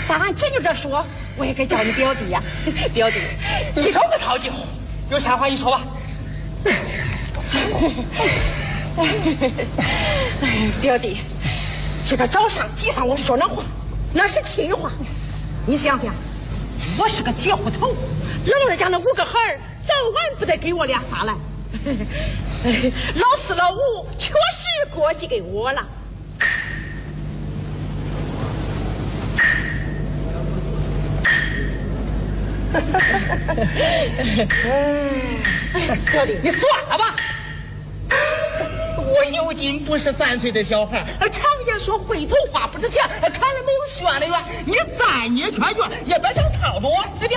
但俺姐就这说，我也该叫你表弟呀。表弟， 你少个套近乎，有啥话你说吧。 表弟，这个早上挤上我说那话，那是气话。你想想，我是个绝户头，老二家那5个孩儿，早晚不得给我俩仨来。老4老5确实过继给我了。 表弟，你算了吧。我有劲不是3岁的小孩，常言说回头花不值钱，看了没有旋了远，你再捏圈圈也别想套着我。